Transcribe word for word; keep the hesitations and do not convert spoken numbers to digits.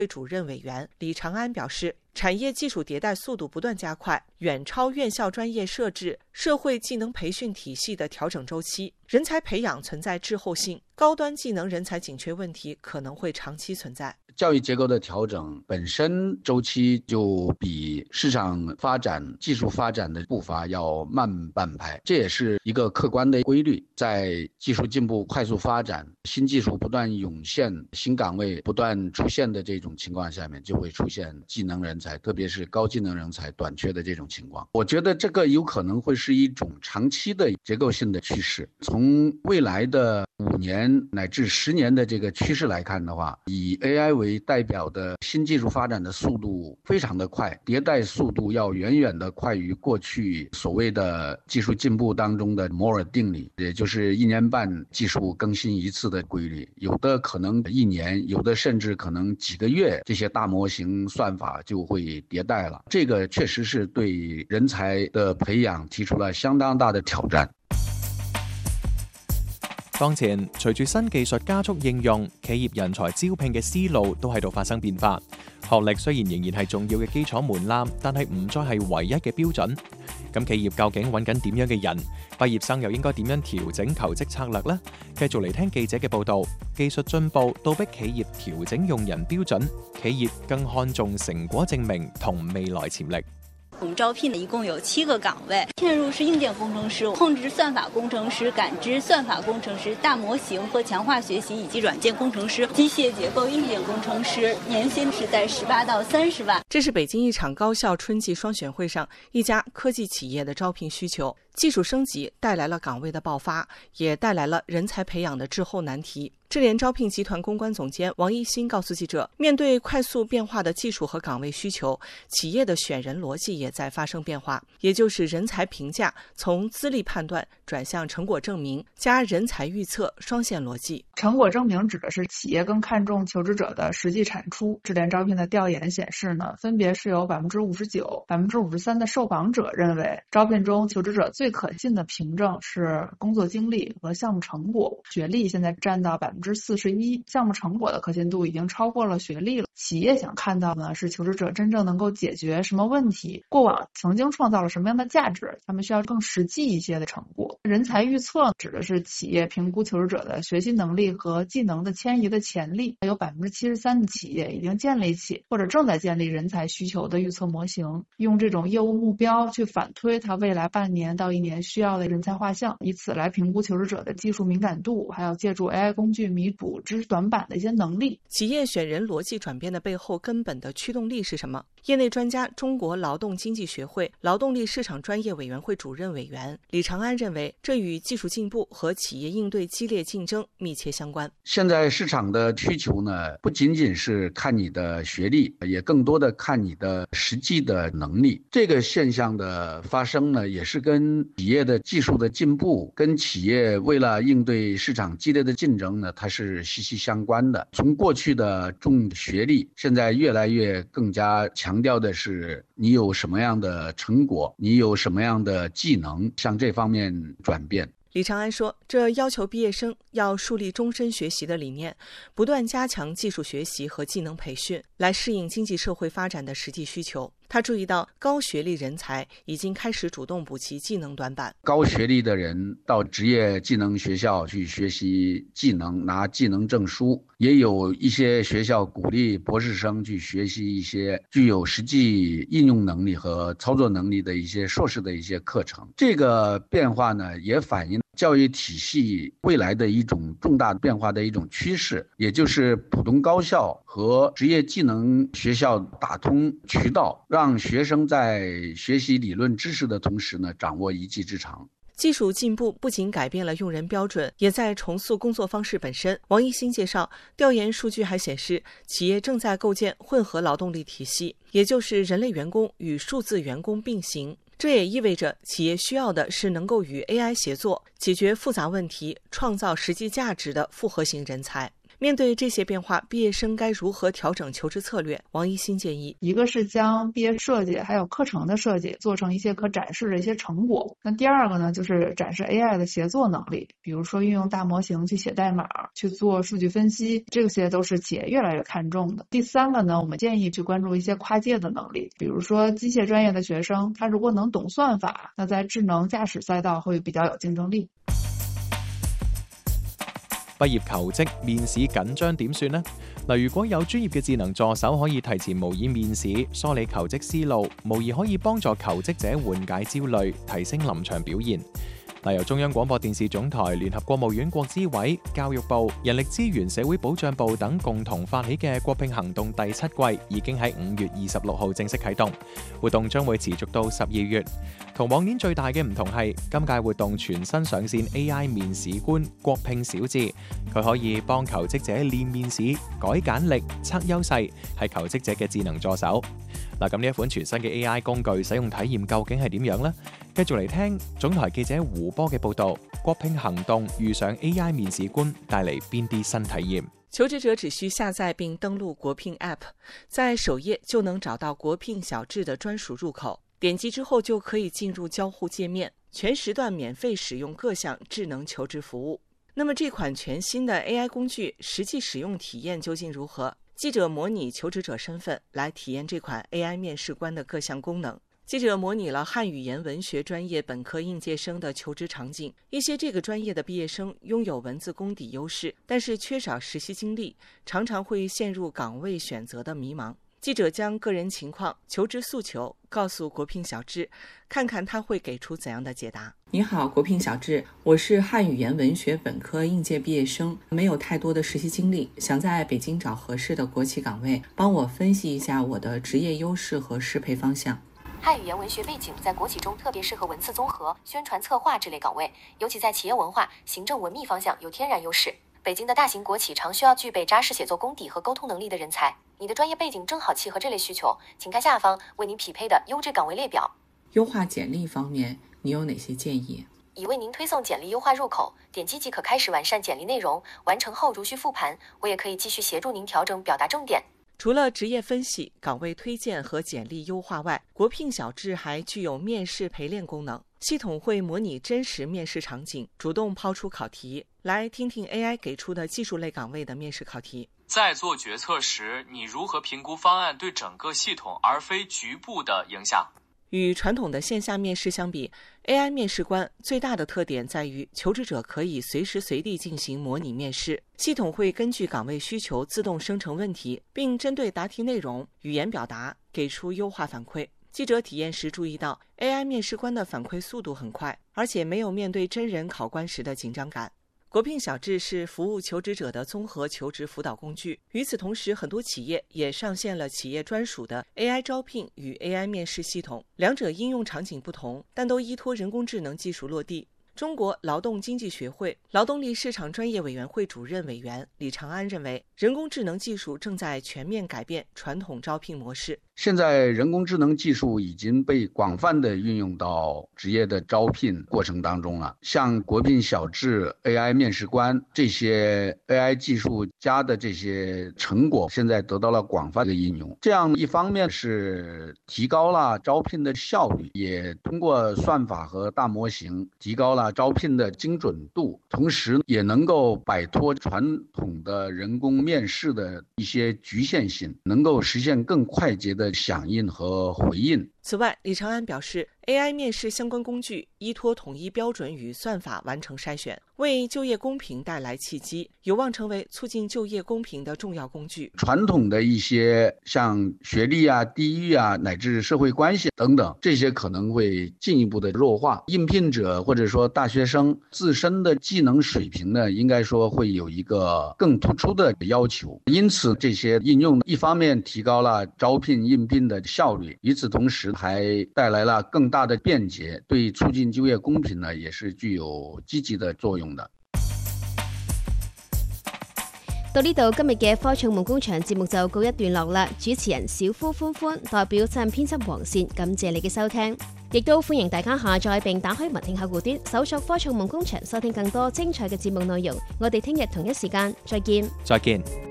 会主任委员李长安表示，产业技术迭代速度不断加快，远超院校专业设置、社会技能培训体系的调整周期，人才培养存在滞后性，高端技能人才紧缺问题可能会长期存在。 教育结构的调整本身周期就比市场发展、技术发展的步伐要慢半拍，这也是一个客观的规律。在技术进步快速发展、新技术不断涌现、新岗位不断出现的这种情况下面，就会出现技能人才，特别是高技能人才短缺的这种情况。我觉得这个有可能会是一种长期的结构性的趋势。从未来的五年乃至十年的这个趋势来看的话，以 A I 为代表的新技术发展的速度非常的快，迭代速度要远远的快于过去所谓的技术进步当中的摩尔定律，也就是一年半技术更新一次的规律。有的可能一年，有的甚至可能几个月，这些大模型算法就会迭代了。这个确实是对人才的培养提出了相當大的挑戰。 當前，隨住新技術加速應用，企業人才招聘嘅思路都喺度發生變化。學歷雖然仍然係重要嘅基礎門檻，但係唔再係唯一嘅標準。咁企業究竟揾緊點樣嘅人？畢業生又應該點樣調整求職策略呢？繼續嚟聽記者嘅報導。技術進步倒逼企業調整用人標準，企業更看重成果證明同未來潛力。 我们招聘的一共有七个岗位，嵌入式硬件工程师、控制算法工程师、感知算法工程师、大模型和强化学习以及软件工程师、机械结构硬件工程师，年薪是在十八到三十万。 这是北京一场高校春季双选会上一家科技企业的招聘需求。技术升级带来了岗位的爆发，也带来了人才培养的滞后难题。智联招聘集团公关总监王一新告诉记者，面对快速变化的技术和岗位需求，企业的选人逻辑也在发生变化，也就是人才评价从资历判断转向成果证明加人才预测双线逻辑。 成果证明指的是企业更看重求职者的实际产出。智联招聘的调研显示呢，分别是有百分之五十九、百分之五十三的受访者认为，招聘中求职者最可信的凭证是工作经历和项目成果，学历现在占到百分之四十一，项目成果的可信度已经超过了学历了。企业想看到的是求职者真正能够解决什么问题，过往曾经创造了什么样的价值，他们需要更实际一些的成果。人才预测指的是企业评估求职者的学习能力和技能的迁移的潜力，有百分之七十三的企业已经建立起或者正在建立人才需求的预测模型，用这种业务目标去反推它未来半年到一年需要的人才画像，以此来评估求职者的技术敏感度，还有借助 A I 工具弥补知识短板的一些能力。 企业选人逻辑转变的背后根本的驱动力是什么？业内专家、中国劳动经济学会劳动力市场专业委员会主任委员李长安认为，这与技术进步和企业应对激烈竞争密切相关。 现在市场的需求呢，不仅仅是看你的学历，也更多的看你的实际的能力。这个现象的发生呢，也是跟企业的技术的进步，跟企业为了应对市场激烈的竞争呢，它是息息相关的。从过去的重学历，现在越来越更加强调的是你有什么样的成果，你有什么样的技能，向这方面转变。 李长安说，这要求毕业生要树立终身学习的理念，不断加强技术学习和技能培训，来适应经济社会发展的实际需求。他注意到高学历人才已经开始主动补齐技能短板。 高学历的人到职业技能学校去学习技能，拿技能证书，也有一些学校鼓励博士生去学习一些具有实际应用能力和操作能力的一些硕士的一些课程。这个变化呢，也反映教育体系未来的一种重大变化的一种趋势，也就是普通高校和职业技能学校打通渠道，让学生在学习理论知识的同时呢，掌握一技之长。 技术进步不仅改变了用人标准，也在重塑工作方式本身。王一新介绍，调研数据还显示，企业正在构建混合劳动力体系，也就是人类员工与数字员工并行。这也意味着企业需要的是能够与 A I 协作，解决复杂问题、创造实际价值的复合型人才。 面对这些变化，毕业生该如何调整求职策略？王一新建议， 一个是将毕业设计还有课程的设计做成一些可展示的一些成果。那第二个呢，就是展示 A I 的协作能力，比如说运用大模型去写代码、去做数据分析，这些都是企业越来越看重的。第三个呢，我们建议去关注一些跨界的能力，比如说机械专业的学生，他如果能懂算法，那在智能驾驶赛道会比较有竞争力。 畢業求職面試緊張點算呢？嗱，如果有專業嘅智能助手可以提前模擬面試，梳理求職思路，無疑可以幫助求職者緩解焦慮，提升臨場表現。嗱，由中央廣播電視總台、聯合國務院國資委、教育部、人力資源社會保障部等共同發起嘅國聘行動第七季已經喺五月二十六號正式啟動，活動將會持續到十二月。同往年最大嘅唔同係，今屆活動全新上線 A I 面試官國聘小智，佢可以幫求職者練面試、改簡歷、測優勢，係求職者嘅智能助手。嗱，咁呢一款全新嘅 A I 工具使用體驗究竟係點樣呢？繼續嚟聽總台記者胡波嘅報導，國聘行動遇上 A I 面試官帶嚟邊啲新體驗？ 求職者只需下載並登錄國聘 App， 在首頁就能找到國聘小智的專屬入口，點擊之後就可以進入交互界面，全時段免費使用各項智能求職服務。那麼這款全新的 A I 工具實際使用體驗究竟如何？記者模擬求職者身份來體驗這款 A I 面試官的各項功能。記者模擬了漢語言文學專業本科應屆生的求職場景，一些這個專業的畢業生擁有文字功底優勢，但是缺少實習經歷，常常會陷入崗位選擇的迷茫。記者將個人情況、求職訴求告訴國聘小智，看看他會給出怎樣的解答。你好，國聘小智，我是漢語言文學本科應屆畢業生，沒有太多的實習經歷，想在北京找合適的國企崗位，幫我分析一下我的職業優勢和適配方向。 漢語言文學背景在國企中特別適合文字綜合、宣傳策劃這類崗位，尤其在企業文化、行政文秘方向有天然優勢。北京的大型國企常需要具備扎實寫作功底和溝通能力的人才，你的專業背景正好契合這類需求，請看下方為您匹配的優質崗位列表。 優化簡歷方面，你有哪些建議？ 已為您推送簡歷優化入口，點擊即可開始完善簡歷內容，完成後如需復盤，我也可以繼續協助您調整表達重點。 除了職業分析、崗位推薦和簡歷優化外，國聘小智還具有面試陪練功能。系統會模擬真實面試場景，主動拋出考題。來聽聽 A I 給出的技術類崗位的面試考題。 在做決策時，你如何評估方案對整個系統而非局部的影響？ 與傳統的線下面試相比， A I 面試官最大的特點在於求職者可以隨時隨地進行模擬面試，系統會根據崗位需求自動生成問題，並針對答題內容、語言表達給出優化反饋。記者體驗時注意到 A I 面試官的反饋速度很快，而且沒有面對真人考官時的緊張感。國聘小智是服務求職者的綜合求職輔導工具。與此同時，很多企業也上線了企業專屬的 A I 招聘與 A I 面試系統，兩者應用場景不同，但都依託人工智能技術落地。中國勞動經濟學會勞動力市場專業委員會主任委員李長安認為，人工智能技術正在全面改變傳統招聘模式。 現在人工智能技術已經被廣泛地運用到職業的招聘過程當中了。像國聘小智 A I 面試官這些 A I 技術家的這些成果，現在得到了廣泛的應用。這樣一方面是提高了招聘的效率，也通過算法和大模型提高了招聘的精準度，同時也能夠擺脫傳統的人工面試的一些局限性，能夠實現更快捷的響應和回應。 此外，李長安表示 ，A I 面試相關工具依託統一標準與算法完成篩選，為就業公平帶來契機，有望成為促進就業公平的重要工具。 傳統的一些像學歷啊、地域啊，乃至社會關係等等，這些可能會進一步的弱化。應聘者或者說大學生自身的技能水平呢，應該說會有一個更突出的要求。因此，這些應用一方面提高了招聘應聘的效率，與此同時還帶來了更大的便捷，對促進就業公平呢，也是具有積極的作用的。 到呢度，今日嘅科創夢工場節目就告一段落啦。主持人小夫歡歡代表責任編輯黃倩，感謝你嘅收聽，亦都歡迎大家下載並打開文聽客戶端，搜索科創夢工場，收聽更多精彩嘅節目內容。我哋聽日同一時間再見。 再見。